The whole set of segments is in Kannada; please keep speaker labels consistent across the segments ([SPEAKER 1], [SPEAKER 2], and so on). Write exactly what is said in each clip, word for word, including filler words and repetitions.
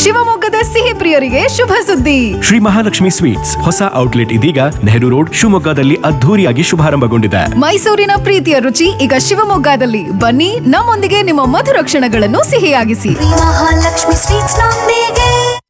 [SPEAKER 1] ಶಿವಮೊಗ್ಗದ ಸಿಹಿ ಪ್ರಿಯರಿಗೆ ಶುಭ ಸುದ್ದಿ.
[SPEAKER 2] ಶ್ರೀ ಮಹಾಲಕ್ಷ್ಮಿ ಸ್ವೀಟ್ಸ್ ಹೊಸ ಔಟ್ಲೆಟ್ ಇದೀಗ ನೆಹರು ರೋಡ್ ಶಿವಮೊಗ್ಗದಲ್ಲಿ ಅದ್ಧೂರಿಯಾಗಿ ಶುಭಾರಂಭಗೊಂಡಿದೆ.
[SPEAKER 1] ಮೈಸೂರಿನ ಪ್ರೀತಿಯ ರುಚಿ ಈಗ ಶಿವಮೊಗ್ಗದಲ್ಲಿ. ಬನ್ನಿ, ನಮ್ಮೊಂದಿಗೆ ನಿಮ್ಮ ಮಧುರ ಕ್ಷಣಗಳನ್ನು ಸಿಹಿಯಾಗಿಸಿ.
[SPEAKER 3] ಮಹಾಲಕ್ಷ್ಮಿ ಸ್ವೀಟ್ಸ್ ನೊಂದಿಗೆ.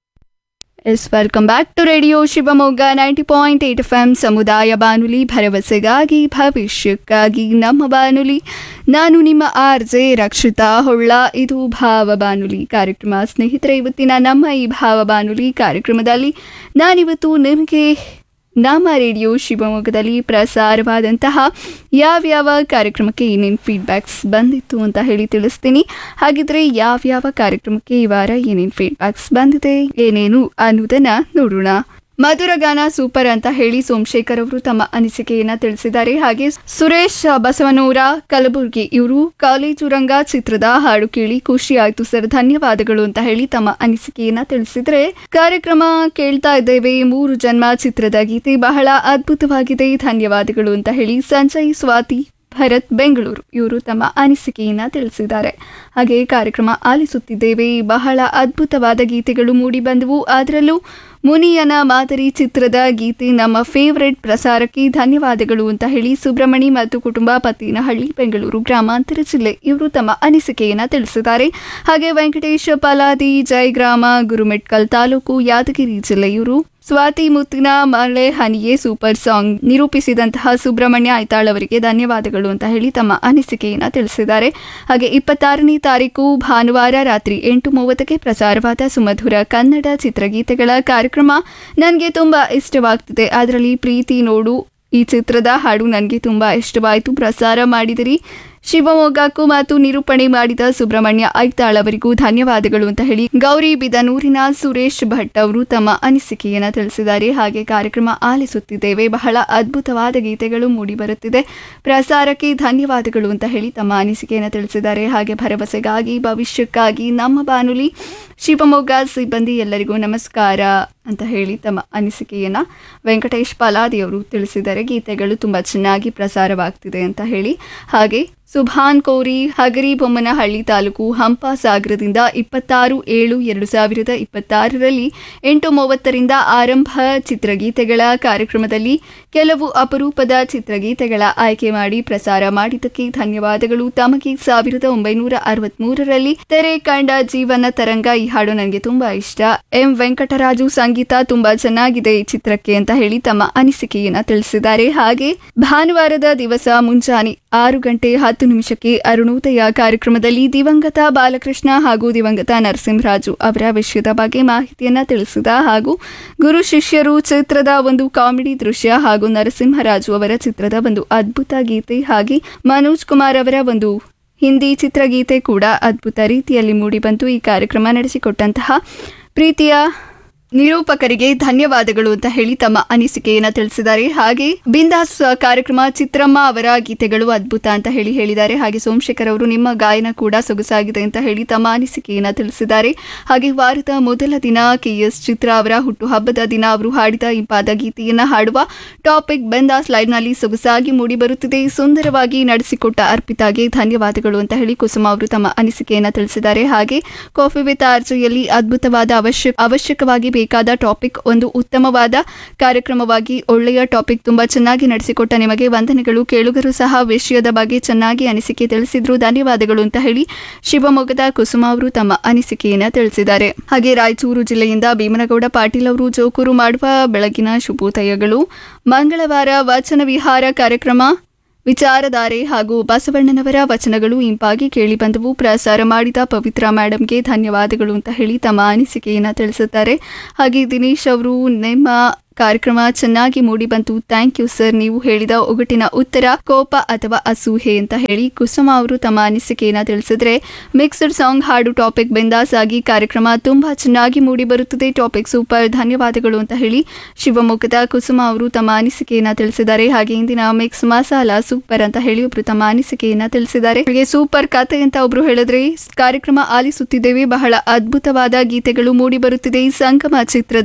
[SPEAKER 4] S welcome back to radio Shivamogga ninety point eight F M ಸಮುದಾಯ ಬಾನುಲಿ, ಭರವಸೆಗಾಗಿ ಭವಿಷ್ಯಕ್ಕಾಗಿ ನಮ್ಮ ಬಾನುಲಿ. ನಾನು ನಿಮ್ಮ ಆರ್ ಜೆ ರಕ್ಷಿತಾ ಹೊಳ್ಳ. ಇದು ಭಾವ ಬಾನುಲಿ ಕಾರ್ಯಕ್ರಮ. ಸ್ನೇಹಿತರೆ, ಇವತ್ತಿನ ನಮ್ಮ ಈ ಭಾವ ಬಾನುಲಿ ಕಾರ್ಯಕ್ರಮದಲ್ಲಿ ನಾನಿವತ್ತು ನಿಮಗೆ ನಮ್ಮ ರೇಡಿಯೋ ಶಿವಮೊಗ್ಗದಲ್ಲಿ ಪ್ರಸಾರವಾದಂತಹ ಯಾವ್ಯಾವ ಕಾರ್ಯಕ್ರಮಕ್ಕೆ ಏನೇನು ಫೀಡ್ಬ್ಯಾಕ್ಸ್ ಬಂದಿತ್ತು ಅಂತ ಹೇಳಿ ತಿಳಿಸ್ತೀನಿ. ಹಾಗಿದ್ರೆ ಯಾವ್ಯಾವ ಕಾರ್ಯಕ್ರಮಕ್ಕೆ ಈ ವಾರ ಏನೇನು ಫೀಡ್ಬ್ಯಾಕ್ಸ್ ಬಂದಿದೆ, ಏನೇನು ಅನ್ನೋದನ್ನ ನೋಡೋಣ. ಮಧುರಗಾನ ಸೂಪರ್ ಅಂತ ಹೇಳಿ ಸೋಮಶೇಖರ್ ಅವರು ತಮ್ಮ ಅನಿಸಿಕೆಯನ್ನ ತಿಳಿಸಿದ್ದಾರೆ. ಹಾಗೆ ಸುರೇಶ್ ಬಸವನೂರ ಕಲಬುರ್ಗಿ ಇವರು ಕಾಲೇಜು ರಂಗ ಚಿತ್ರದ ಹಾಡು ಕೇಳಿ ಖುಷಿ ಆಯ್ತು ಸರ್, ಧನ್ಯವಾದಗಳು ಅಂತ ಹೇಳಿ ತಮ್ಮ ಅನಿಸಿಕೆಯನ್ನ ತಿಳಿಸಿದ್ರೆ, ಕಾರ್ಯಕ್ರಮ ಕೇಳ್ತಾ ಇದ್ದೇವೆ, ಮೂರು ಜನ್ಮ ಚಿತ್ರದ ಗೀತೆ ಬಹಳ ಅದ್ಭುತವಾಗಿದೆ, ಧನ್ಯವಾದಗಳು ಅಂತ ಹೇಳಿ ಸಂಜಯ್ ಸ್ವಾತಿ ಭರತ್ ಬೆಂಗಳೂರು ಇವರು ತಮ್ಮ ಅನಿಸಿಕೆಯನ್ನ ತಿಳಿಸಿದ್ದಾರೆ. ಹಾಗೆ ಕಾರ್ಯಕ್ರಮ ಆಲಿಸುತ್ತಿದ್ದೇವೆ, ಬಹಳ ಅದ್ಭುತವಾದ ಗೀತೆಗಳು ಮೂಡಿ ಬಂದವು, ಅದರಲ್ಲೂ ಮುನಿಯನ ಮಾದರಿ ಚಿತ್ರದ ಗೀತೆ ನಮ್ಮ ಫೇವರೆಟ್, ಪ್ರಸಾರಕ್ಕೆ ಧನ್ಯವಾದಗಳು ಅಂತ ಹೇಳಿ ಸುಬ್ರಹ್ಮಣಿ ಮತ್ತು ಕುಟುಂಬ, ಪತ್ತಿನಹಳ್ಳಿ, ಬೆಂಗಳೂರು ಗ್ರಾಮಾಂತರ ಜಿಲ್ಲೆ ಇವರು ತಮ್ಮ ಅನಿಸಿಕೆಯನ್ನ ತಿಳಿಸಿದ್ದಾರೆ. ಹಾಗೆ ವೆಂಕಟೇಶ್ ಪಲಾದಿ ಜಯಗ್ರಾಮ, ಗುರುಮೆಟ್ಕಲ್ ತಾಲೂಕು, ಯಾದಗಿರಿ ಜಿಲ್ಲೆ ಇವರು ಸ್ವಾತಿ ಮುತ್ತಿನ ಮಳೆ ಹನಿಯೇ ಸೂಪರ್ ಸಾಂಗ್ ನಿರೂಪಿಸಿದಂತಹ ಸುಬ್ರಹ್ಮಣ್ಯ ಐತಾಳ್ ಅವರಿಗೆ ಧನ್ಯವಾದಗಳು ಅಂತ ಹೇಳಿ ತಮ್ಮ ಅನಿಸಿಕೆಯನ್ನ ತಿಳಿಸಿದ್ದಾರೆ. ಹಾಗೆ ಇಪ್ಪತ್ತಾರನೇ ತಾರೀಕು ಭಾನುವಾರ ರಾತ್ರಿ ಎಂಟು ಮೂವತ್ತಕ್ಕೆ ಪ್ರಸಾರವಾದ ಸುಮಧುರ ಕನ್ನಡ ಚಿತ್ರಗೀತೆಗಳ ಕಾರ್ಯಕ್ರಮ ನನಗೆ ತುಂಬಾ ಇಷ್ಟವಾಗ್ತಿದೆ, ಅದರಲ್ಲಿ ಪ್ರೀತಿ ನೋಡು ಈ ಚಿತ್ರದ ಹಾಡು ನನಗೆ ತುಂಬಾ ಇಷ್ಟವಾಯಿತು, ಪ್ರಸಾರ ಮಾಡಿದಿರಿ, ಶಿವಮೊಗ್ಗಕ್ಕೂ ಮತ್ತು ನಿರೂಪಣೆ ಮಾಡಿದ ಸುಬ್ರಹ್ಮಣ್ಯ ಐತಾಳ್ ಅವರಿಗೂ ಧನ್ಯವಾದಗಳು ಅಂತ ಹೇಳಿ ಗೌರಿ ಬಿದನೂರಿನ ಸುರೇಶ್ ಭಟ್ ಅವರು ತಮ್ಮ ಅನಿಸಿಕೆಯನ್ನ ತಿಳಿಸಿದ್ದಾರೆ. ಹಾಗೆ ಕಾರ್ಯಕ್ರಮ ಆಲಿಸುತ್ತಿದ್ದೇವೆ, ಬಹಳ ಅದ್ಭುತವಾದ ಗೀತೆಗಳು ಮೂಡಿ ಬರುತ್ತಿದೆ, ಪ್ರಸಾರಕ್ಕೆ ಧನ್ಯವಾದಗಳು ಅಂತ ಹೇಳಿ ತಮ್ಮ ಅನಿಸಿಕೆಯನ್ನ ತಿಳಿಸಿದ್ದಾರೆ. ಹಾಗೆ ಭರವಸೆಗಾಗಿ ಭವಿಷ್ಯಕ್ಕಾಗಿ ನಮ್ಮ ಬಾನುಲಿ ಶಿವಮೊಗ್ಗ ಸಿಬ್ಬಂದಿ ಎಲ್ಲರಿಗೂ ನಮಸ್ಕಾರ ಅಂತ ಹೇಳಿ ತಮ್ಮ ಅನಿಸಿಕೆಯನ್ನ ವೆಂಕಟೇಶ್ ಪಲಾದಿ ಅವರು ತಿಳಿಸಿದ್ದಾರೆ. ಗೀತೆಗಳು ತುಂಬಾ ಚೆನ್ನಾಗಿ ಪ್ರಸಾರವಾಗ್ತಿದೆ ಅಂತ ಹೇಳಿ. ಹಾಗೆ ಸುಭಾನ್ ಕೋರಿ ಹಗರಿಬೊಮ್ಮನಹಳ್ಳಿ ತಾಲೂಕು ಹಂಪಸಾಗರದಿಂದ ಇಪ್ಪತ್ತಾರು ಏಳು ಎರಡು ಸಾವಿರದ ಇಪ್ಪತ್ತಾರರಲ್ಲಿ ಎಂಟು ಮೂವತ್ತರಿಂದ ಆರಂಭ ಚಿತ್ರಗೀತೆಗಳ ಕಾರ್ಯಕ್ರಮದಲ್ಲಿ ಕೆಲವು ಅಪರೂಪದ ಚಿತ್ರಗೀತೆಗಳ ಆಯ್ಕೆ ಮಾಡಿ ಪ್ರಸಾರ ಮಾಡಿದ್ದಕ್ಕೆ ಧನ್ಯವಾದಗಳು. ತಮಗೆ ಸಾವಿರದ ಒಂಬೈನೂರ ಅರವತ್ಮೂರರಲ್ಲಿ ತೆರೆ ಕಂಡ ಜೀವನ ತರಂಗ ಈ ಹಾಡು ನನಗೆ ತುಂಬಾ ಇಷ್ಟ. ಎಂ ವೆಂಕಟರಾಜು ಸಂಗೀತ ತುಂಬಾ ಚೆನ್ನಾಗಿದೆ ಈ ಚಿತ್ರಕ್ಕೆ ಅಂತ ಹೇಳಿ ತಮ್ಮ ಅನಿಸಿಕೆಯನ್ನ ತಿಳಿಸಿದ್ದಾರೆ. ಹಾಗೆ ಭಾನುವಾರದ ದಿವಸ ಮುಂಜಾನೆ ಆರು ಗಂಟೆ ಹತ್ತು ನಿಮಿಷಕ್ಕೆ ಅರುಣೋದಯ ಕಾರ್ಯಕ್ರಮದಲ್ಲಿ ದಿವಂಗತ ಬಾಲಕೃಷ್ಣ ಹಾಗೂ ದಿವಂಗತ ನರಸಿಂಹರಾಜು ಅವರ ವಿಷಯದ ಬಗ್ಗೆ ಮಾಹಿತಿಯನ್ನ ತಿಳಿಸಿದ ಹಾಗೂ ಗುರು ಶಿಷ್ಯರು ಚಿತ್ರದ ಒಂದು ಕಾಮಿಡಿ ದೃಶ್ಯ ಹಾಗೂ ನರಸಿಂಹರಾಜು ಅವರ ಚಿತ್ರದ ಒಂದು ಅದ್ಭುತ ಗೀತೆ, ಹಾಗೆ ಮನೋಜ್ ಕುಮಾರ್ ಅವರ ಒಂದು ಹಿಂದಿ ಚಿತ್ರಗೀತೆ ಕೂಡ ಅದ್ಭುತ ರೀತಿಯಲ್ಲಿ ಮೂಡಿಬಂತು. ಈ ಕಾರ್ಯಕ್ರಮ ನಡೆಸಿಕೊಟ್ಟಂತಹ ಪ್ರೀತಿಯ ನಿರೂಪಕರಿಗೆ ಧನ್ಯವಾದಗಳು ಅಂತ ಹೇಳಿ ತಮ್ಮ ಅನಿಸಿಕೆಯನ್ನ ತಿಳಿಸಿದ್ದಾರೆ. ಹಾಗೆ ಬಿಂದಾಸ್ ಕಾರ್ಯಕ್ರಮ ಚಿತ್ರಮ್ಮ ಅವರ ಗೀತೆಗಳು ಅದ್ಭುತ ಅಂತ ಹೇಳಿ ಹೇಳಿದ್ದಾರೆ. ಹಾಗೆ ಸೋಮಶೇಖರ್ ಅವರು ನಿಮ್ಮ ಗಾಯನ ಕೂಡ ಸೊಗಸಾಗಿದೆ ಅಂತ ಹೇಳಿ ತಮ್ಮ ಅನಿಸಿಕೆಯನ್ನ ತಿಳಿಸಿದ್ದಾರೆ. ಹಾಗೆ ವಾರದ ಮೊದಲ ದಿನ ಕೆ ಎಸ್ ಚಿತ್ರ ಅವರ ಹುಟ್ಟುಹಬ್ಬದ ದಿನ ಅವರು ಹಾಡಿದ ಇಂಪಾದ ಗೀತೆಯನ್ನ ಹಾಡುವ ಟಾಪಿಕ್ ಬಿಂದಾಸ್ ಲೈವ್ ನಲ್ಲಿ ಸೊಗಸಾಗಿ ಮೂಡಿ ಬರುತ್ತಿದೆ, ಸುಂದರವಾಗಿ ನಡೆಸಿಕೊಟ್ಟ ಅರ್ಪಿತಾಗೆ ಧನ್ಯವಾದಗಳು ಅಂತ ಹೇಳಿ ಕುಸುಮ ಅವರು ತಮ್ಮ ಅನಿಸಿಕೆಯನ್ನ ತಿಳಿಸಿದ್ದಾರೆ. ಹಾಗೆ ಕಾಫಿ ವಿತ್ ಆರ್ಜೆಯಲ್ಲಿ ಅದ್ಭುತವಾದ ಅವಶ್ಯ ಅವಶ್ಯಕವಾಗಿ ಬೇಕಾದ ಟಾಪಿಕ್, ಒಂದು ಉತ್ತಮವಾದ ಕಾರ್ಯಕ್ರಮವಾಗಿ ಒಳ್ಳೆಯ ಟಾಪಿಕ್ ತುಂಬಾ ಚೆನ್ನಾಗಿ ನಡೆಸಿಕೊಟ್ಟ ನಿಮಗೆ ವಂದನೆಗಳು. ಕೇಳುಗರು ಸಹ ವಿಷಯದ ಬಗ್ಗೆ ಚೆನ್ನಾಗಿ ಅನಿಸಿಕೆ ತಿಳಿಸಿದ್ರು, ಧನ್ಯವಾದಗಳು ಅಂತ ಹೇಳಿ ಶಿವಮೊಗ್ಗದ ಕುಸುಮ ಅವರು ತಮ್ಮ ಅನಿಸಿಕೆಯನ್ನ ತಿಳಿಸಿದ್ದಾರೆ. ಹಾಗೆ ರಾಯಚೂರು ಜಿಲ್ಲೆಯಿಂದ ಭೀಮನಗೌಡ ಪಾಟೀಲ್ ಅವರು ಜೋಕೂರು ಮಾಡುವ ಬೆಳಗಿನ ಶುಭೋದಯಗಳು. ಮಂಗಳವಾರ ವಚನ ವಿಹಾರ ಕಾರ್ಯಕ್ರಮ ವಿಚಾರಧಾರೆ ಹಾಗೂ ಬಸವಣ್ಣನವರ ವಚನಗಳು ಇಂಪಾಗಿ ಕೇಳಿಬಂದವು, ಪ್ರಸಾರ ಮಾಡಿದ ಪವಿತ್ರ ಮೇಡಮ್ಗೆ ಧನ್ಯವಾದಗಳು ಅಂತ ಹೇಳಿ ತಮ್ಮ ಅನಿಸಿಕೆಯನ್ನ ತಿಳಿಸುತ್ತಾರೆ. ಹಾಗೆ ದಿನೇಶ್ ಅವರು ನಿಮ್ಮ ಕಾರ್ಯಕ್ರಮ ಚೆನ್ನಾಗಿ ಮೂಡಿ ಬಂತು, ಥ್ಯಾಂಕ್ ಯು ಸರ್, ನೀವು ಹೇಳಿದ ಒಗಟಿನ ಉತ್ತರ ಕೋಪ ಅಥವಾ ಅಸೂಹೆ ಅಂತ ಹೇಳಿ ಕುಸುಮ ಅವರು ತಮ್ಮ ಅನಿಸಿಕೆಯನ್ನ ತಿಳಿಸಿದ್ರೆ, ಮಿಕ್ಸ್ಡ್ ಸಾಂಗ್ ಹಾಡು ಟಾಪಿಕ್ ಬಿಂದಾಸ್ ಆಗಿ ಕಾರ್ಯಕ್ರಮ ತುಂಬಾ ಚೆನ್ನಾಗಿ ಮೂಡಿ ಬರುತ್ತದೆ, ಟಾಪಿಕ್ ಸೂಪರ್, ಧನ್ಯವಾದಗಳು ಅಂತ ಹೇಳಿ ಶಿವಮೊಗ್ಗದ ಕುಸುಮ ಅವರು ತಮ್ಮ ಅನಿಸಿಕೆಯನ್ನ ತಿಳಿಸಿದ್ದಾರೆ. ಹಾಗೆ ಇಂದಿನ ಮಿಕ್ಸ್ ಮಸಾಲಾ ಸೂಪರ್ ಅಂತ ಹೇಳಿ ಒಬ್ರು ತಮ್ಮ ಅನಿಸಿಕೆಯನ್ನ ತಿಳಿಸಿದ್ದಾರೆ. ಹಾಗೆ ಸೂಪರ್ ಕಥೆ ಅಂತ ಒಬ್ರು ಹೇಳಿದ್ರೆ, ಕಾರ್ಯಕ್ರಮ ಆಲಿಸುತ್ತಿದ್ದೇವೆ, ಬಹಳ ಅದ್ಭುತವಾದ ಗೀತೆಗಳು ಮೂಡಿ ಬರುತ್ತಿದೆ, ಸಂಗಮ ಚಿತ್ರದ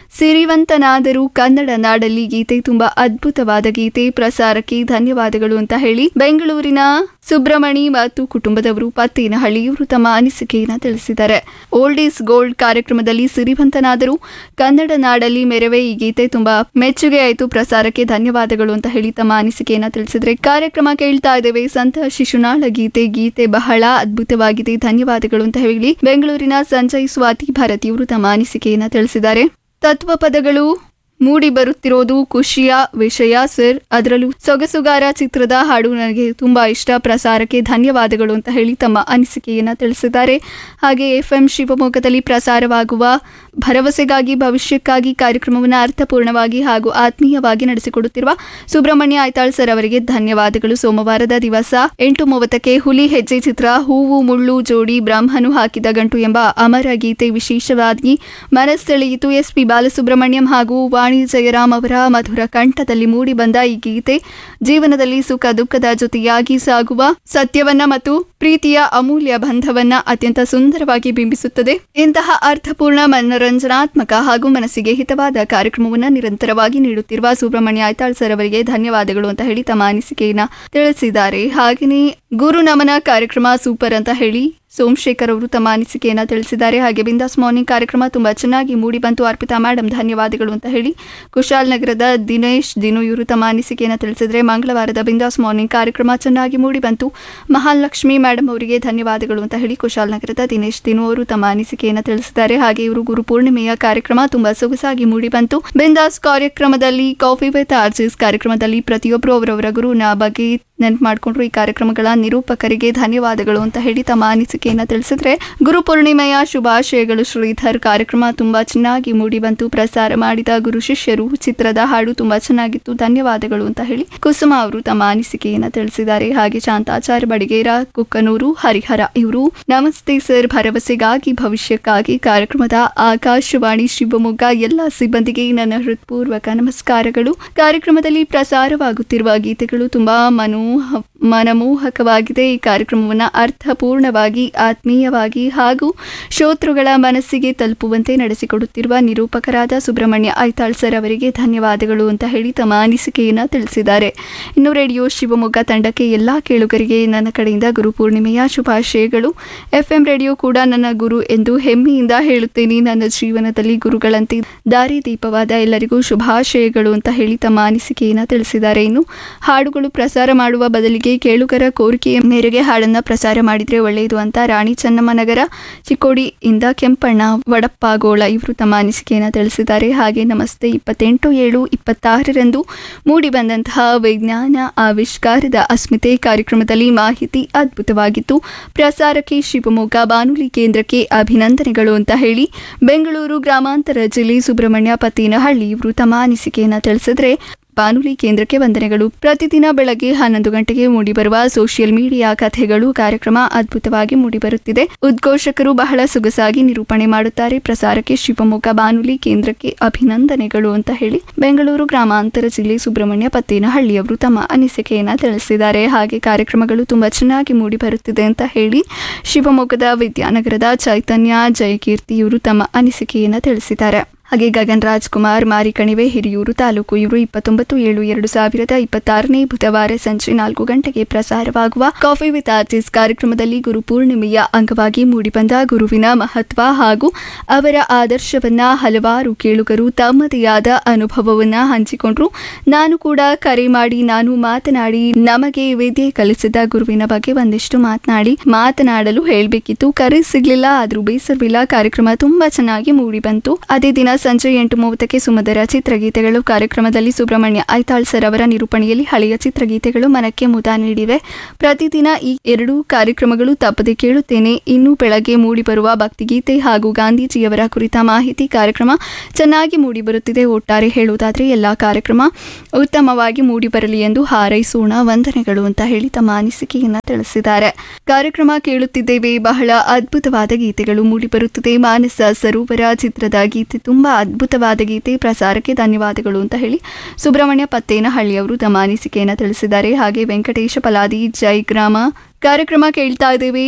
[SPEAKER 4] ಸಿರಿವಂತನಾದರೂ ಕನ್ನಡ ನಾಡಲ್ಲಿ ಗೀತೆ ತುಂಬಾ ಅದ್ಭುತವಾದ ಗೀತೆ, ಪ್ರಸಾರಕ್ಕೆ ಧನ್ಯವಾದಗಳು ಅಂತ ಹೇಳಿ ಬೆಂಗಳೂರಿನ ಸುಬ್ರಮಣಿ ಮತ್ತು ಕುಟುಂಬದವರು ಪತ್ತೇನಹಳ್ಳಿ ಇವರು ತಮ್ಮ ಅನಿಸಿಕೆಯನ್ನು ತಿಳಿಸಿದ್ದಾರೆ. ಓಲ್ಡ್ ಈಸ್ ಗೋಲ್ಡ್ ಕಾರ್ಯಕ್ರಮದಲ್ಲಿ ಸಿರಿವಂತನಾದರೂ ಕನ್ನಡ ನಾಡಲ್ಲಿ ಮೆರವೆ ಈ ಗೀತೆ ತುಂಬಾ ಮೆಚ್ಚುಗೆ ಆಯಿತು, ಪ್ರಸಾರಕ್ಕೆ ಧನ್ಯವಾದಗಳು ಅಂತ ಹೇಳಿ ತಮ್ಮ ಅನಿಸಿಕೆಯನ್ನು ತಿಳಿಸಿದ್ರೆ. ಕಾರ್ಯಕ್ರಮ ಕೇಳ್ತಾ ಇದ್ದೇವೆ, ಸಂತ ಶಿಶುನಾಳ ಗೀತೆ ಗೀತೆ ಬಹಳ ಅದ್ಭುತವಾಗಿದೆ, ಧನ್ಯವಾದಗಳು ಅಂತ ಹೇಳಿ ಬೆಂಗಳೂರಿನ ಸಂಜಯ್ ಸ್ವಾತಿ ಭಾರತಿ ಇವರು ತಮ್ಮ ಅನಿಸಿಕೆಯನ್ನು ತಿಳಿಸಿದ್ದಾರೆ. ತತ್ವ ಪದಗಳು ಮೂಡಿ ಬರುತ್ತಿರೋದು ಖುಷಿಯ ವಿಷಯ ಸರ್, ಅದರಲ್ಲೂ ಸೊಗಸುಗಾರ ಚಿತ್ರದ ಹಾಡು ನನಗೆ ತುಂಬಾ ಇಷ್ಟ, ಪ್ರಸಾರಕ್ಕೆ ಧನ್ಯವಾದಗಳು ಅಂತ ಹೇಳಿ ತಮ್ಮ ಅನಿಸಿಕೆಯನ್ನು ತಿಳಿಸಿದ್ದಾರೆ. ಹಾಗೆ ಎಫ್ ಎಂ ಶಿವಮೊಗ್ಗದಲ್ಲಿ ಪ್ರಸಾರವಾಗುವ ಭರವಸೆಗಾಗಿ ಭವಿಷ್ಯಕ್ಕಾಗಿ ಕಾರ್ಯಕ್ರಮವನ್ನು ಅರ್ಥಪೂರ್ಣವಾಗಿ ಹಾಗೂ ಆತ್ಮೀಯವಾಗಿ ನಡೆಸಿಕೊಡುತ್ತಿರುವ ಸುಬ್ರಹ್ಮಣ್ಯ ಐತಾಳ್ ಸರ್ ಅವರಿಗೆ ಧನ್ಯವಾದಗಳು. ಸೋಮವಾರದ ದಿವಸ ಎಂಟು ಮೂವತ್ತಕ್ಕೆ ಹುಲಿ ಹೆಜ್ಜೆ ಚಿತ್ರ ಹೂವು ಮುಳ್ಳು ಜೋಡಿ ಬ್ರಹ್ಮನು ಹಾಕಿದ ಗಂಟು ಎಂಬ ಅಮರ ಗೀತೆ ವಿಶೇಷವಾಗಿ ಮನಸ್ಸೆಳೆಯಿತು. ಎಸ್ ಪಿ ಬಾಲಸುಬ್ರಹ್ಮಣ್ಯಂ ಹಾಗೂ ವಾಣಿ ಜಯರಾಮ್ ಅವರ ಮಧುರ ಕಂಠದಲ್ಲಿ ಮೂಡಿ ಬಂದ ಈ ಗೀತೆ ಜೀವನದಲ್ಲಿ ಸುಖ ದುಃಖದ ಜೊತೆಯಾಗಿ ಸಾಗುವ ಸತ್ಯವನ್ನ ಮತ್ತು ಪ್ರೀತಿಯ ಅಮೂಲ್ಯ ಬಂಧವನ್ನ ಅತ್ಯಂತ ಸುಂದರವಾಗಿ ಬಿಂಬಿಸುತ್ತದೆ. ಇಂತಹ ಅರ್ಥಪೂರ್ಣ ಮನರಂಜನಾತ್ಮಕ ಹಾಗೂ ಮನಸ್ಸಿಗೆ ಹಿತವಾದ ಕಾರ್ಯಕ್ರಮವನ್ನು ನಿರಂತರವಾಗಿ ನೀಡುತ್ತಿರುವ ಸುಬ್ರಹ್ಮಣ್ಯ ಐತಾಳ್ ಸರ್ ಅವರಿಗೆ ಧನ್ಯವಾದಗಳು ಅಂತ ಹೇಳಿ ತಮ್ಮ ಅನಿಸಿಕೆಯನ್ನ ತಿಳಿಸಿದ್ದಾರೆ. ಹಾಗೆಯೇ ಗುರು ನಮನ ಕಾರ್ಯಕ್ರಮ ಸೂಪರ್ ಅಂತ ಹೇಳಿ ಸೋಮಶೇಖರ್ ಅವರು ತಮ್ಮ ಅನಿಸಿಕೆಯನ್ನು ತಿಳಿಸಿದ್ದಾರೆ. ಹಾಗೆ ಬಿಂದಾಸ್ ಮಾರ್ನಿಂಗ್ ಕಾರ್ಯಕ್ರಮ ತುಂಬಾ ಚೆನ್ನಾಗಿ ಮೂಡಿ ಬಂತು, ಅರ್ಪಿತಾ ಮೇಡಮ್ ಧನ್ಯವಾದಗಳು ಅಂತ ಹೇಳಿ ಕುಶಾಲ್ ನಗರದ ದಿನೇಶ್ ದಿನು ಇವರು ತಮ್ಮ ಅನಿಸಿಕೆಯನ್ನು ತಿಳಿಸಿದರೆ. ಮಂಗಳವಾರದ ಬಿಂದಾಸ್ ಮಾರ್ನಿಂಗ್ ಕಾರ್ಯಕ್ರಮ ಚೆನ್ನಾಗಿ ಮೂಡಿ ಬಂತು, ಮಹಾಲಕ್ಷ್ಮಿ ಮೇಡಮ್ ಅವರಿಗೆ ಧನ್ಯವಾದಗಳು ಅಂತ ಹೇಳಿ ಕುಶಾಲ್ ನಗರದ ದಿನೇಶ್ ದಿನು ಅವರು ತಮ್ಮ ಅನಿಸಿಕೆಯನ್ನು ತಿಳಿಸಿದ್ದಾರೆ. ಹಾಗೆ ಇವರು ಗುರು ಪೂರ್ಣಿಮೆಯ ಕಾರ್ಯಕ್ರಮ ತುಂಬಾ ಸೊಗಸಾಗಿ ಮೂಡಿ ಬಂತು. ಬಿಂದಾಸ್ ಕಾರ್ಯಕ್ರಮದಲ್ಲಿ ಕಾಫಿ ವಿತ್ ಆರ್ಜಿಸ್ ಕಾರ್ಯಕ್ರಮದಲ್ಲಿ ಪ್ರತಿಯೊಬ್ಬರು ಅವರವರ ಗುರುನ ಬಗ್ಗೆ ನೆನಪು ಮಾಡಿಕೊಂಡ್ರು. ಈ ಕಾರ್ಯಕ್ರಮಗಳ ನಿರೂಪಕರಿಗೆ ಧನ್ಯವಾದಗಳು ಅಂತ ಹೇಳಿ ತಮ್ಮ ಅನಿಸಿಕೆಯನ್ನು ತಿಳಿಸಿದ್ರೆ. ಗುರು ಪೂರ್ಣಿಮೆಯ ಶುಭಾಶಯಗಳು ಶ್ರೀಧರ್ ಕಾರ್ಯಕ್ರಮ ತುಂಬಾ ಚೆನ್ನಾಗಿ ಮೂಡಿ ಬಂತು, ಪ್ರಸಾರ ಮಾಡಿದ ಗುರು ಶಿಷ್ಯರು ಚಿತ್ರದ ಹಾಡು ತುಂಬಾ ಚೆನ್ನಾಗಿತ್ತು, ಧನ್ಯವಾದಗಳು ಅಂತ ಹೇಳಿ ಕುಸುಮ ಅವರು ತಮ್ಮ ಅನಿಸಿಕೆಯನ್ನು ತಿಳಿಸಿದ್ದಾರೆ. ಹಾಗೆ ಶಾಂತಾಚಾರ್ಯ ಬಡಿಗೇರ ಕುಕ್ಕನೂರು ಹರಿಹರ ಇವರು ನಮಸ್ತೆ ಸರ್, ಭರವಸೆಗಾಗಿ ಭವಿಷ್ಯಕ್ಕಾಗಿ ಕಾರ್ಯಕ್ರಮದ ಆಕಾಶವಾಣಿ ಶಿವಮೊಗ್ಗ ಎಲ್ಲ ಸಿಬ್ಬಂದಿಗೆ ನನ್ನ ಹೃತ್ಪೂರ್ವಕ ನಮಸ್ಕಾರಗಳು. ಕಾರ್ಯಕ್ರಮದಲ್ಲಿ ಪ್ರಸಾರವಾಗುತ್ತಿರುವ ಗೀತೆಗಳು ತುಂಬಾ ಮನೋ ಮನಮೋಹಕವಾಗಿದೆ. ಈ ಕಾರ್ಯಕ್ರಮವನ್ನು ಅರ್ಥಪೂರ್ಣವಾಗಿ ಆತ್ಮೀಯವಾಗಿ ಹಾಗೂ ಶ್ರೋತೃಗಳ ಮನಸ್ಸಿಗೆ ತಲುಪುವಂತೆ ನಡೆಸಿಕೊಡುತ್ತಿರುವ ನಿರೂಪಕರಾದ ಸುಬ್ರಹ್ಮಣ್ಯ ಐತಾಳ್ ಸರ್ ಅವರಿಗೆ ಧನ್ಯವಾದಗಳು ಅಂತ ಹೇಳಿ ತಮ್ಮ ಅನಿಸಿಕೆಯನ್ನು ತಿಳಿಸಿದ್ದಾರೆ. ಇನ್ನು ರೇಡಿಯೋ ಶಿವಮೊಗ್ಗ ತಂಡಕ್ಕೆ ಎಲ್ಲ ಕೇಳುಗರಿಗೆ ನನ್ನ ಕಡೆಯಿಂದ ಗುರು ಪೂರ್ಣಿಮೆಯ ಶುಭಾಶಯಗಳು. ಎಫ್ ಎಂ ರೇಡಿಯೋ ಕೂಡ ನನ್ನ ಗುರು ಎಂದು ಹೆಮ್ಮೆಯಿಂದ ಹೇಳುತ್ತೇನೆ. ನನ್ನ ಜೀವನದಲ್ಲಿ ಗುರುಗಳಂತೆ ದಾರಿದೀಪವಾದ ಎಲ್ಲರಿಗೂ ಶುಭಾಶಯಗಳು ಅಂತ ಹೇಳಿ ತಮ್ಮ ಅನಿಸಿಕೆಯನ್ನು ತಿಳಿಸಿದ್ದಾರೆ. ಇನ್ನು ಹಾಡುಗಳು ಪ್ರಸಾರ ಮಾಡುವ ಬದಲಿಗೆ ಕೇಳುಗರ ಕೋರಿಕೆಯ ಮೇರೆಗೆ ಹಾಡನ್ನ ಪ್ರಸಾರ ಮಾಡಿದ್ರೆ ಒಳ್ಳೆಯದು ಅಂತ ರಾಣಿ ಚೆನ್ನಮ್ಮ ನಗರ ಚಿಕ್ಕೋಡಿಯಿಂದ ಕೆಂಪಣ್ಣ ವಡಪ್ಪಾಗೋಳ ಇವರು ತಮ್ಮ ಅನಿಸಿಕೆಯನ್ನು ತಿಳಿಸಿದ್ದಾರೆ. ಹಾಗೆ ನಮಸ್ತೆ ಇಪ್ಪತ್ತೆಂಟು ಏಳು ಇಪ್ಪತ್ತಾರರಂದು ಮೂಡಿ ಬಂದಂತಹ ವಿಜ್ಞಾನ ಆವಿಷ್ಕಾರದ ಅಸ್ಮಿತೆ ಕಾರ್ಯಕ್ರಮದಲ್ಲಿ ಮಾಹಿತಿ ಅದ್ಭುತವಾಗಿತ್ತು, ಪ್ರಸಾರಕ್ಕೆ ಶಿವಮೊಗ್ಗ ಬಾನುಲಿ ಕೇಂದ್ರಕ್ಕೆ ಅಭಿನಂದನೆಗಳು ಅಂತ ಹೇಳಿ ಬೆಂಗಳೂರು ಗ್ರಾಮಾಂತರ ಜಿಲ್ಲೆ ಸುಬ್ರಹ್ಮಣ್ಯ ಪತ್ತೇನಹಳ್ಳಿ ಇವರು ತಮ್ಮ ಅನಿಸಿಕೆಯನ್ನು ತಿಳಿಸಿದ್ರೆ. ಬಾನುಲಿ ಕೇಂದ್ರಕ್ಕೆ ವಂದನೆಗಳು. ಪ್ರತಿದಿನ ಬೆಳಗ್ಗೆ ಹನ್ನೊಂದು ಗಂಟೆಗೆ ಮೂಡಿಬರುವ ಸೋಷಿಯಲ್ ಮೀಡಿಯಾ ಕಥೆಗಳು ಕಾರ್ಯಕ್ರಮ ಅದ್ಭುತವಾಗಿ ಮೂಡಿಬರುತ್ತಿದೆ. ಉದ್ಘೋಷಕರು ಬಹಳ ಸೊಗಸಾಗಿ ನಿರೂಪಣೆ ಮಾಡುತ್ತಾರೆ, ಪ್ರಸಾರಕ್ಕೆ ಶಿವಮೊಗ್ಗ ಬಾನುಲಿ ಕೇಂದ್ರಕ್ಕೆ ಅಭಿನಂದನೆಗಳು ಅಂತ ಹೇಳಿ ಬೆಂಗಳೂರು ಗ್ರಾಮಾಂತರ ಜಿಲ್ಲೆ ಸುಬ್ರಹ್ಮಣ್ಯ ಪತ್ತೇನಹಳ್ಳಿ ಅವರು ತಮ್ಮ ಅನಿಸಿಕೆಯನ್ನು ತಿಳಿಸಿದ್ದಾರೆ. ಹಾಗೆ ಕಾರ್ಯಕ್ರಮಗಳು ತುಂಬಾ ಚೆನ್ನಾಗಿ ಮೂಡಿ ಬರುತ್ತಿದೆ ಅಂತ ಹೇಳಿ ಶಿವಮೊಗ್ಗದ ವಿದ್ಯಾನಗರದ ಚೈತನ್ಯ ಜಯಕೀರ್ತಿ ಇವರು ತಮ್ಮ ಅನಿಸಿಕೆಯನ್ನು ತಿಳಿಸಿದ್ದಾರೆ. ಹಾಗೆ ಗಗನ್ ರಾಜ್ ಕುಮಾರ್ ಮಾರಿಕಣಿವೆ ಹಿರಿಯೂರು ತಾಲೂಕು ಇವರು ಇಪ್ಪತ್ತೊಂಬತ್ತು ಏಳು ಎರಡು ಸಾವಿರದ ಇಪ್ಪತ್ತಾರನೇ ಬುಧವಾರ ಸಂಜೆ ನಾಲ್ಕು ಗಂಟೆಗೆ ಪ್ರಸಾರವಾಗುವ ಕಾಫಿ ವಿತ್ ಆರ್ಟಿಸ್ಟ್ ಕಾರ್ಯಕ್ರಮದಲ್ಲಿ ಗುರು ಪೂರ್ಣಿಮೆಯ ಅಂಗವಾಗಿ ಮೂಡಿಬಂದ ಗುರುವಿನ ಮಹತ್ವ ಹಾಗೂ ಅವರ ಆದರ್ಶವನ್ನ ಹಲವಾರು ಕೇಳುಗರು ತಮ್ಮದೇ ಆದ ಅನುಭವವನ್ನ ಹಂಚಿಕೊಂಡ್ರು. ನಾನು ಕೂಡ ಕರೆ ಮಾಡಿ ನಾನು ಮಾತನಾಡಿ ನಮಗೆ ವಿದ್ಯೆ ಕಲಿಸಿದ ಗುರುವಿನ ಬಗ್ಗೆ ಒಂದಿಷ್ಟು ಮಾತನಾಡಿ ಮಾತನಾಡಲು ಹೇಳಬೇಕಿತ್ತು, ಕರೆ ಸಿಗ್ಲಿಲ್ಲ, ಆದ್ರೂ ಬೇಸರವಿಲ್ಲ. ಕಾರ್ಯಕ್ರಮ ತುಂಬಾ ಚೆನ್ನಾಗಿ ಮೂಡಿ ಬಂತು. ಅದೇ ದಿನ ಸಂಜೆ ಎಂಟು ಮೂವತ್ತಕ್ಕೆ ಸುಮಧುರ ಚಿತ್ರಗೀತೆಗಳು ಕಾರ್ಯಕ್ರಮದಲ್ಲಿ ಸುಬ್ರಹ್ಮಣ್ಯ ಐತಾಳ್ ಸರ್ ಅವರ ನಿರೂಪಣೆಯಲ್ಲಿ ಹಳೆಯ ಚಿತ್ರಗೀತೆಗಳು ಮನಕ್ಕೆ ಮುದ ನೀಡಿವೆ. ಪ್ರತಿದಿನ ಈ ಎರಡೂ ಕಾರ್ಯಕ್ರಮಗಳು ತಪ್ಪದೆ ಕೇಳುತ್ತೇನೆ. ಇನ್ನು ಬೆಳಗ್ಗೆ ಮೂಡಿಬರುವ ಭಕ್ತಿಗೀತೆ ಹಾಗೂ ಗಾಂಧೀಜಿಯವರ ಕುರಿತ ಮಾಹಿತಿ ಕಾರ್ಯಕ್ರಮ ಚೆನ್ನಾಗಿ ಮೂಡಿಬರುತ್ತಿದೆ. ಒಟ್ಟಾರೆ ಹೇಳುವುದಾದ್ರೆ ಎಲ್ಲಾ ಕಾರ್ಯಕ್ರಮ ಉತ್ತಮವಾಗಿ ಮೂಡಿಬರಲಿ ಎಂದು ಹಾರೈಸೋಣ, ವಂದನೆಗಳು ಅಂತ ಹೇಳಿ ತಮ್ಮ ಅನಿಸಿಕೆಯನ್ನ ತಿಳಿಸಿದ್ದಾರೆ. ಕಾರ್ಯಕ್ರಮ ಕೇಳುತ್ತಿದ್ದೇವೆ, ಬಹಳ ಅದ್ಭುತವಾದ ಗೀತೆಗಳು ಮೂಡಿಬರುತ್ತದೆ. ಮಾನಸ ಸರೋವರ ಚಿತ್ರದ ಗೀತೆ ತುಂಬಾ ಅದ್ಭುತವಾದ ಗೀತೆ, ಪ್ರಸಾರಕ್ಕೆ ಧನ್ಯವಾದಗಳು ಅಂತ ಹೇಳಿ ಸುಬ್ರಹ್ಮಣ್ಯ ಪತ್ತೇನಹಳ್ಳಿ ಅವರು ತಮ್ಮ ಅನಿಸಿಕೆಯನ್ನು ತಿಳಿಸಿದ್ದಾರೆ. ಹಾಗೆ ವೆಂಕಟೇಶ ಪಲಾದಿ ಜೈಗ್ರಾಮ ಕಾರ್ಯಕ್ರಮ ಕೇಳ್ತಾ ಇದ್ದೇವೆ.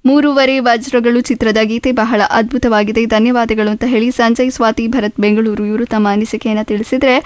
[SPEAKER 4] ಮೂರುವರೆ ವಜ್ರಗಳು ಚಿತ್ರದ ಗೀತೆ ಬಹಳ ಅದ್ಭುತವಾಗಿದೆ, ಧನ್ಯವಾದಗಳು ಅಂತ ಹೇಳಿ ಸಂಜಯ್ ಸ್ವಾತಿ ಭರತ್ ಬೆಂಗಳೂರು ಇವರು ತಮ್ಮ ಅನಿಸಿಕೆಯನ್ನು ತಿಳಿಸಿದರೆ,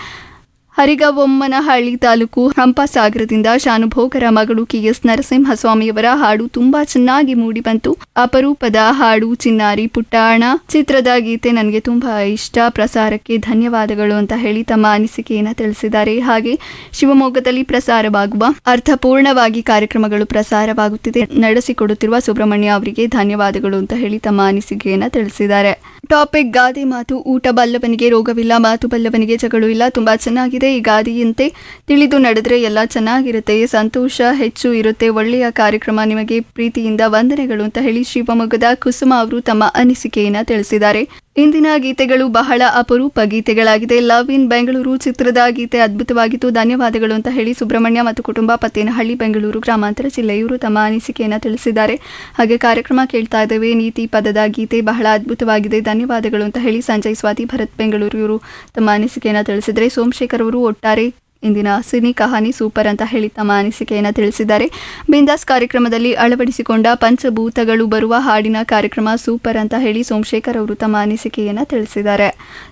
[SPEAKER 4] ಹರಿಗವೊಮ್ಮನಹಳ್ಳಿ ತಾಲೂಕು ಹಂಪಸಾಗರದಿಂದ ಶಾನುಭೋಗರ ಮಗಳು ಕೆ ಎಸ್ ನರಸಿಂಹಸ್ವಾಮಿಯವರ ಹಾಡು ತುಂಬಾ ಚೆನ್ನಾಗಿ ಮೂಡಿ ಬಂತು. ಅಪರೂಪದ ಹಾಡು ಚಿನ್ನಾರಿ ಪುಟ್ಟಾಣ ಚಿತ್ರದ ಗೀತೆ ನನಗೆ ತುಂಬಾ ಇಷ್ಟ, ಪ್ರಸಾರಕ್ಕೆ ಧನ್ಯವಾದಗಳು ಅಂತ ಹೇಳಿ ತಮ್ಮ ಅನಿಸಿಕೆಯನ್ನು ತಿಳಿಸಿದ್ದಾರೆ. ಹಾಗೆ ಶಿವಮೊಗ್ಗದಲ್ಲಿ ಪ್ರಸಾರವಾಗುವ ಅರ್ಥಪೂರ್ಣವಾಗಿ ಕಾರ್ಯಕ್ರಮಗಳು ಪ್ರಸಾರವಾಗುತ್ತಿದೆ, ನಡೆಸಿಕೊಡುತ್ತಿರುವ ಸುಬ್ರಹ್ಮಣ್ಯ ಅವರಿಗೆ ಧನ್ಯವಾದಗಳು ಅಂತ ಹೇಳಿ ತಮ್ಮ ಅನಿಸಿಕೆಯನ್ನು ತಿಳಿಸಿದ್ದಾರೆ. ಟಾಪಿಕ್ ಗಾದೆ ಮಾತು, ಊಟ ಬಲ್ಲವನಿಗೆ ರೋಗವಿಲ್ಲ, ಮಾತು ಬಲ್ಲವನಿಗೆ ಜಗಳು ಇಲ್ಲ. ತುಂಬಾ ಚೆನ್ನಾಗಿದೆ. ಈ ಗಾದೆಯಂತೆ ತಿಳಿದು ನಡೆದ್ರೆ ಎಲ್ಲ ಚೆನ್ನಾಗಿರುತ್ತೆ, ಸಂತೋಷ ಹೆಚ್ಚು ಇರುತ್ತೆ. ಒಳ್ಳೆಯ ಕಾರ್ಯಕ್ರಮ, ನಿಮಗೆ ಪ್ರೀತಿಯಿಂದ ವಂದನೆಗಳು ಅಂತ ಹೇಳಿ ಶಿವಮೊಗ್ಗದ ಕುಸುಮ ಅವರು ತಮ್ಮ ಅನಿಸಿಕೆಯನ್ನ ತಿಳಿಸಿದ್ದಾರೆ. ಇಂದಿನ ಗೀತೆಗಳು ಬಹಳ ಅಪರೂಪ ಗೀತೆಗಳಾಗಿದೆ. ಲವ್ ಇನ್ ಬೆಂಗಳೂರು ಚಿತ್ರದ ಗೀತೆ ಅದ್ಭುತವಾಗಿತ್ತು, ಧನ್ಯವಾದಗಳು ಅಂತ ಹೇಳಿ ಸುಬ್ರಹ್ಮಣ್ಯ ಮತ್ತು ಕುಟುಂಬ ಪತ್ತೇನಹಳ್ಳಿ ಬೆಂಗಳೂರು ಗ್ರಾಮಾಂತರ ಜಿಲ್ಲೆ ಇವರು ತಮ್ಮ ಅನಿಸಿಕೆಯನ್ನು ತಿಳಿಸಿದ್ದಾರೆ. ಹಾಗೆ ಕಾರ್ಯಕ್ರಮ ಕೇಳ್ತಾ ಇದ್ದೇವೆ, ನೀತಿ ಪದದ ಗೀತೆ ಬಹಳ ಅದ್ಭುತವಾಗಿದೆ, ಧನ್ಯವಾದಗಳು ಅಂತ ಹೇಳಿ ಸಂಜಯ್ ಸ್ವಾತಿ ಭರತ್ ಬೆಂಗಳೂರು ಇವರು ತಮ್ಮ ಅನಿಸಿಕೆಯನ್ನು ತಿಳಿಸಿದರೆ. ಸೋಮಶೇಖರ್ ಅವರು ಒಟ್ಟಾರೆ ಇಂದಿನ ಸಿನಿ ಕಹಾನಿ ಸೂಪರ್ ಅಂತ ಹೇಳಿ ತಮ್ಮ ಅನಿಸಿಕೆಯನ್ನು ತಿಳಿಸಿದ್ದಾರೆ. ಬಿಂದಾಸ್ ಕಾರ್ಯಕ್ರಮದಲ್ಲಿ ಅಳವಡಿಸಿಕೊಂಡ ಪಂಚಭೂತಗಳು ಬರುವ ಹಾಡಿನ ಕಾರ್ಯಕ್ರಮ ಸೂಪರ್ ಅಂತ ಹೇಳಿ ಸೋಮಶೇಖರ್ ಅವರು ತಮ್ಮ ಅನಿಸಿಕೆಯನ್ನು ತಿಳಿಸಿದ್ದಾರೆ.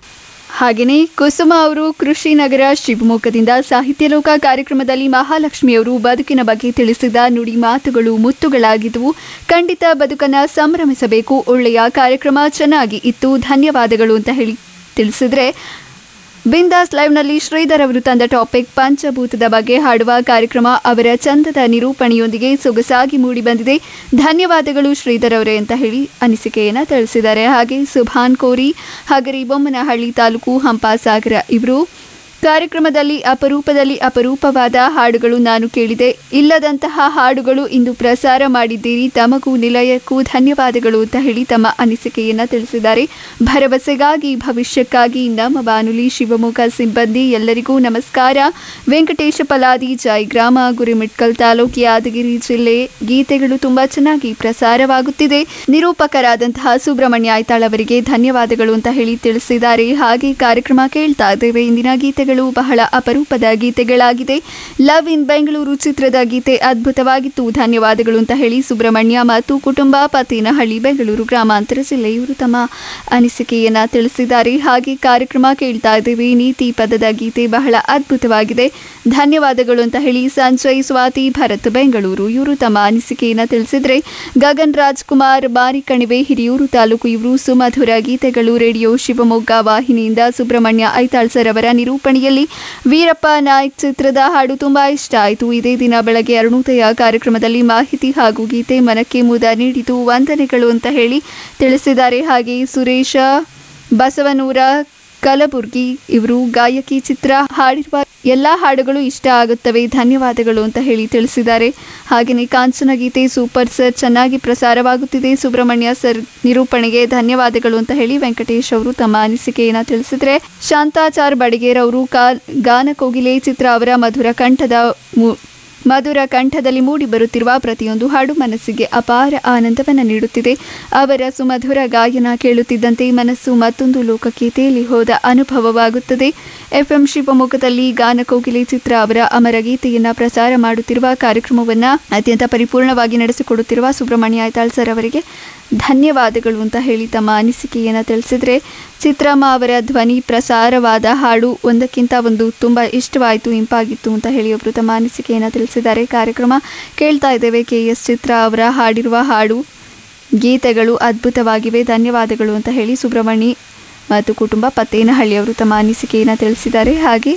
[SPEAKER 4] ಹಾಗೆಯೇ ಕುಸುಮ ಅವರು ಕೃಷಿ ನಗರ ಶಿವಮೊಗ್ಗದಿಂದ ಸಾಹಿತ್ಯ ಲೋಕ ಕಾರ್ಯಕ್ರಮದಲ್ಲಿ ಮಹಾಲಕ್ಷ್ಮಿಯವರು ಬದುಕಿನ ಬಗ್ಗೆ ತಿಳಿಸಿದ ನುಡಿ ಮಾತುಗಳು ಮುತ್ತುಗಳಾಗಿದ್ದವು. ಖಂಡಿತ ಬದುಕನ್ನು ಸಂಭ್ರಮಿಸಬೇಕು, ಒಳ್ಳೆಯ ಕಾರ್ಯಕ್ರಮ ಚೆನ್ನಾಗಿ ಇತ್ತು, ಧನ್ಯವಾದಗಳು ಅಂತ ಹೇಳಿ ತಿಳಿಸಿದರೆ. ಬಿಂದಾಸ್ ಲೈವ್ನಲ್ಲಿ ಶ್ರೀಧರ್ ಅವರು ತಂದ ಟಾಪಿಕ್ ಪಂಚಭೂತದ ಬಗ್ಗೆ ಹಾಡುವ ಕಾರ್ಯಕ್ರಮ ಅವರ ಚಂದದ ನಿರೂಪಣೆಯೊಂದಿಗೆ ಸೊಗಸಾಗಿ ಮೂಡಿ ಬಂದಿದೆ, ಧನ್ಯವಾದಗಳು ಶ್ರೀಧರ್ ಅವರೇ ಅಂತ ಹೇಳಿ ಅನಿಸಿಕೆಯನ್ನು ತಿಳಿಸಿದ್ದಾರೆ. ಹಾಗೆ ಸುಭಾನ್ ಕೋರಿ ಹಗರಿಬೊಮ್ಮನಹಳ್ಳಿ ತಾಲೂಕು ಹಂಪಸಾಗರ ಇವರು ಕಾರ್ಯಕ್ರಮದಲ್ಲಿ ಅಪರೂಪದಲ್ಲಿ ಅಪರೂಪವಾದ ಹಾಡುಗಳು ನಾನು ಕೇಳಿದೆ, ಇಲ್ಲದಂತಹ ಹಾಡುಗಳು ಇಂದು ಪ್ರಸಾರ ಮಾಡಿದ್ದೀರಿ, ತಮಗೂ ನಿಲಯಕ್ಕೂ ಧನ್ಯವಾದಗಳು ಅಂತ ಹೇಳಿ ತಮ್ಮ ಅನಿಸಿಕೆಯನ್ನು ತಿಳಿಸಿದ್ದಾರೆ. ಭರವಸೆಗಾಗಿ ಭವಿಷ್ಯಕ್ಕಾಗಿ ನಮ್ಮ ಬಾನುಲಿ ಶಿವಮೊಗ್ಗ ಸಿಬ್ಬಂದಿ ಎಲ್ಲರಿಗೂ ನಮಸ್ಕಾರ. ವೆಂಕಟೇಶ ಪಲಾದಿ ಜಯಗ್ರಾಮ ಗುರಿಮಿಟ್ಕಲ್ ತಾಲೂಕು ಯಾದಗಿರಿ ಜಿಲ್ಲೆ. ಗೀತೆಗಳು ತುಂಬಾ ಚೆನ್ನಾಗಿ ಪ್ರಸಾರವಾಗುತ್ತಿದೆ, ನಿರೂಪಕರಾದಂತಹ ಸುಬ್ರಹ್ಮಣ್ಯ ಐತಾಳ್ ಅವರಿಗೆ ಧನ್ಯವಾದಗಳು ಅಂತ ಹೇಳಿ ತಿಳಿಸಿದ್ದಾರೆ. ಹಾಗೆ ಕಾರ್ಯಕ್ರಮ ಕೇಳ್ತಾ ಇದ್ದೇವೆ, ಇಂದಿನ ಗೀತೆಗಳು ಬಹಳ ಅಪರೂಪದ ಗೀತೆಗಳಾಗಿದೆ. ಲವ್ ಇನ್ ಬೆಂಗಳೂರು ಚಿತ್ರದ ಗೀತೆ ಅದ್ಭುತವಾಗಿತ್ತು, ಧನ್ಯವಾದಗಳು ಅಂತ ಹೇಳಿ ಸುಬ್ರಹ್ಮಣ್ಯ ಮತ್ತು ಕುಟುಂಬ ಪತ್ತೇನಹಳ್ಳಿ ಬೆಂಗಳೂರು ಗ್ರಾಮಾಂತರ ಜಿಲ್ಲೆ ಇವರು ತಮ್ಮ ಅನಿಸಿಕೆಯನ್ನ ತಿಳಿಸಿದ್ದಾರೆ. ಹಾಗೆ ಕಾರ್ಯಕ್ರಮ ಕೇಳ್ತಾ ಇದ್ದೇವೆ, ನೀತಿ ಪದದ ಗೀತೆ ಬಹಳ ಅದ್ಭುತವಾಗಿದೆ, ಧನ್ಯವಾದಗಳು ಅಂತ ಹೇಳಿ ಸಂಜಯ್ ಸ್ವಾತಿ ಭರತ್ ಬೆಂಗಳೂರು ಇವರು ತಮ್ಮ ಅನಿಸಿಕೆಯನ್ನ ತಿಳಿಸಿದ್ರೆ. ಗಗನ್ ರಾಜ್ಕುಮಾರ್ ಬಾರಿಕಣಿವೆ ಹಿರಿಯೂರು ತಾಲೂಕು ಇವರು ಸುಮಧುರ ಗೀತೆಗಳು ರೇಡಿಯೋ ಶಿವಮೊಗ್ಗ ವಾಹಿನಿಯಿಂದ ಸುಬ್ರಹ್ಮಣ್ಯ ಐತಾಳ್ ಸರ್ ಅವರ ನಿರೂಪಣೆಯಲ್ಲಿ ವೀರಪ್ಪ ನಾಯ್ಕ್ ಚಿತ್ರದ ಹಾಡು ತುಂಬಾ ಇಷ್ಟ ಆಯಿತು. ಇದೇ ದಿನ ಬೆಳಗ್ಗೆ ಅರುಣೋದಯ ಕಾರ್ಯಕ್ರಮದಲ್ಲಿ ಮಾಹಿತಿ ಹಾಗೂ ಗೀತೆ ಮನಕ್ಕೆ ಮುದ ನೀಡಿತು, ವಂದನೆಗಳು ಅಂತ ಹೇಳಿ ತಿಳಿಸಿದ್ದಾರೆ. ಹಾಗೆ ಸುರೇಶ ಬಸವನೂರ ಕಲಬುರ್ಗಿ ಇವರು ಗಾಯಕಿ ಚಿತ್ರ ಹಾಡಿರುವ ಎಲ್ಲ ಹಾಡುಗಳು ಇಷ್ಟ ಆಗುತ್ತವೆ, ಧನ್ಯವಾದಗಳು ಅಂತ ಹೇಳಿ ತಿಳಿಸಿದ್ದಾರೆ. ಹಾಗೆಯೇ ಕಾಂಚನ ಗೀತೆ ಸೂಪರ್ ಸರ್, ಚೆನ್ನಾಗಿ ಪ್ರಸಾರವಾಗುತ್ತಿದೆ, ಸುಬ್ರಹ್ಮಣ್ಯ ಸರ್ ನಿರೂಪಣೆಗೆ ಧನ್ಯವಾದಗಳು ಅಂತ ಹೇಳಿ ವೆಂಕಟೇಶ್ ಅವರು ತಮ್ಮ ಅನಿಸಿಕೆಯನ್ನು ತಿಳಿಸಿದರೆ. ಶಾಂತಾಚಾರ್ ಬಡಿಗೇರ್ ಅವರು ಕಾ ಗಾನ ಕೋಗಿಲೆ ಚಿತ್ರ ಅವರ ಮಧುರ ಕಂಠದ ಮಧುರ ಕಂಠದಲ್ಲಿ ಮೂಡಿ ಬರುತ್ತಿರುವ ಪ್ರತಿಯೊಂದು ಹಾಡು ಮನಸ್ಸಿಗೆ ಅಪಾರ ಆನಂದವನ್ನು ನೀಡುತ್ತಿದೆ. ಅವರ ಸುಮಧುರ ಗಾಯನ ಕೇಳುತ್ತಿದ್ದಂತೆ ಮನಸ್ಸು ಮತ್ತೊಂದು ಲೋಕಕ್ಕೆ ತೇಲಿ ಹೋದ ಅನುಭವವಾಗುತ್ತದೆ. ಎಫ್ಎಂ ಶಿವಮೊಗ್ಗದಲ್ಲಿ ಗಾನ ಕೋಗಿಲೆ ಚಿತ್ರ ಅವರ ಅಮರ ಗೀತೆಯನ್ನು ಪ್ರಸಾರ ಮಾಡುತ್ತಿರುವ ಕಾರ್ಯಕ್ರಮವನ್ನು ಅತ್ಯಂತ ಪರಿಪೂರ್ಣವಾಗಿ ನಡೆಸಿಕೊಡುತ್ತಿರುವ ಸುಬ್ರಹ್ಮಣ್ಯ ಐತಾಳ್ ಸರ್ ಅವರಿಗೆ ಧನ್ಯವಾದಗಳು ಅಂತ ಹೇಳಿ ತಮ್ಮ ಅನಿಸಿಕೆಯನ್ನು ತಿಳಿಸಿದರೆ. ಚಿತ್ರಮ್ಮ ಅವರ ಧ್ವನಿ ಪ್ರಸಾರವಾದ ಹಾಡು ಒಂದಕ್ಕಿಂತ ಒಂದು ತುಂಬ ಇಷ್ಟವಾಯಿತು, ಇಂಪಾಗಿತ್ತು ಅಂತ ಹೇಳಿ ಒಬ್ಬರು ತಮ್ಮ ಅನಿಸಿಕೆಯನ್ನು ತಿಳಿಸಿದ್ದಾರೆ. ಕಾರ್ಯಕ್ರಮ ಕೇಳ್ತಾ ಇದ್ದೇವೆ, ಕೆ ಎಸ್ ಚಿತ್ರ ಅವರ ಹಾಡಿರುವ ಹಾಡು ಗೀತೆಗಳು ಅದ್ಭುತವಾಗಿವೆ, ಧನ್ಯವಾದಗಳು ಅಂತ ಹೇಳಿ ಸುಬ್ರಹ್ಮಣ್ಯ ಮತ್ತು ಕುಟುಂಬ ಪತ್ತೇನಹಳ್ಳಿ ಅವರು ತಮ್ಮ ಅನಿಸಿಕೆಯನ್ನು ತಿಳಿಸಿದ್ದಾರೆ. ಹಾಗೆ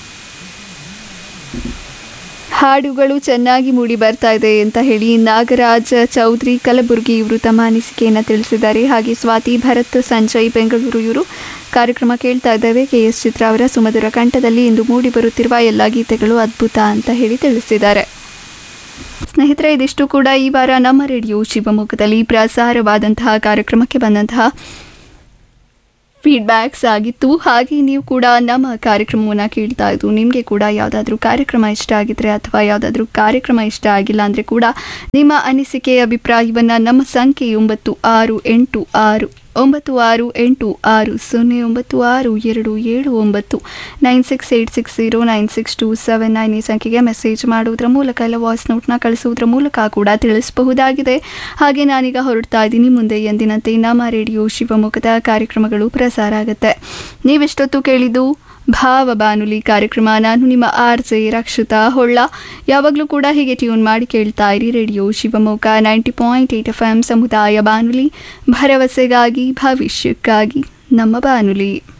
[SPEAKER 4] ಹಾಡುಗಳು ಚೆನ್ನಾಗಿ ಮೂಡಿ ಬರ್ತಾ ಇದೆ ಅಂತ ಹೇಳಿ ನಾಗರಾಜ್ ಚೌಧರಿ ಕಲಬುರ್ಗಿ ಇವರು ತಮ್ಮ ಅನಿಸಿಕೆಯನ್ನು ತಿಳಿಸಿದ್ದಾರೆ. ಹಾಗೆ ಸ್ವಾತಿ ಭರತ್ ಸಂಜಯ್ ಬೆಂಗಳೂರು ಇವರು ಕಾರ್ಯಕ್ರಮ ಕೇಳ್ತಾ ಇದ್ದೇವೆ, ಕೆ ಎಸ್ ಚಿತ್ರ ಅವರ ಸುಮಧುರ ಕಂಠದಲ್ಲಿ ಇಂದು ಮೂಡಿ ಬರುತ್ತಿರುವ ಎಲ್ಲ ಗೀತೆಗಳು ಅದ್ಭುತ ಅಂತ ಹೇಳಿ ತಿಳಿಸಿದ್ದಾರೆ. ಸ್ನೇಹಿತರೆ, ಇದಿಷ್ಟು ಕೂಡ ಈ ವಾರ ನಮ್ಮ ರೇಡಿಯೋ ಶಿವಮೊಗ್ಗದಲ್ಲಿ ಪ್ರಸಾರವಾದಂತಹ ಕಾರ್ಯಕ್ರಮಕ್ಕೆ ಬಂದಂತಹ ಫೀಡ್ಬ್ಯಾಕ್ಸ್ ಆಗಿತ್ತು. ಹಾಗೆ ನೀವು ಕೂಡ ನಮ್ಮ ಕಾರ್ಯಕ್ರಮವನ್ನು ಕೇಳ್ತಾ ಇದ್ದು ನಿಮಗೆ ಕೂಡ ಯಾವುದಾದ್ರೂ ಕಾರ್ಯಕ್ರಮ ಇಷ್ಟ ಆಗಿದ್ರೆ ಅಥವಾ ಯಾವುದಾದ್ರೂ ಕಾರ್ಯಕ್ರಮ ಇಷ್ಟ ಆಗಿಲ್ಲ ಅಂದರೆ ಕೂಡ ನಿಮ್ಮ ಅನಿಸಿಕೆ ಅಭಿಪ್ರಾಯವನ್ನು ನಮ್ಮ ಸಂಖ್ಯೆ ಒಂಬತ್ತು ಆರು ಎಂಟು ಆರು ಒಂಬತ್ತು ಆರು ಎಂಟು ಆರು ಸೊನ್ನೆ ಒಂಬತ್ತು ಆರು ಎರಡು ಏಳು ಒಂಬತ್ತು nine six eight six zero nine six to seven nine ಈ ಸಂಖ್ಯೆಗೆ ಮೆಸೇಜ್ ಮಾಡುವುದರ ಮೂಲಕ ಇಲ್ಲ ವಾಯ್ಸ್ ನೋಟ್ನ ಕಳಿಸುವುದರ ಮೂಲಕ ಕೂಡ ತಿಳಿಸಬಹುದಾಗಿದೆ. ಹಾಗೆ ನಾನೀಗ ಹೊರಡ್ತಾ ಇದ್ದೀನಿ. ಮುಂದೆ ಎಂದಿನಂತೆ ನಮ್ಮ ರೇಡಿಯೋ ಶಿವಮೊಗ್ಗದ ಕಾರ್ಯಕ್ರಮಗಳು ಪ್ರಸಾರ ಆಗುತ್ತೆ. ನೀವೆಷ್ಟೊತ್ತು ಕೇಳಿದ್ದು ಭಾವ ಬಾನುಲಿ ಕಾರ್ಯಕ್ರಮ. ನಾನು ನಿಮ್ಮ ಆರ್ ಜೆ ರಕ್ಷಿತಾ ಹೊಳ್ಳ. ಯಾವಾಗಲೂ ಕೂಡ ಹೀಗೆ ಟ್ಯೂನ್ ಮಾಡಿ ಕೇಳ್ತಾ ಇರಿ radio Shivamogga ninety point eight F M ಸಮುದಾಯ ಬಾನುಲಿ, ಭರವಸೆಗಾಗಿ ಭವಿಷ್ಯಕ್ಕಾಗಿ ನಮ್ಮ ಬಾನುಲಿ.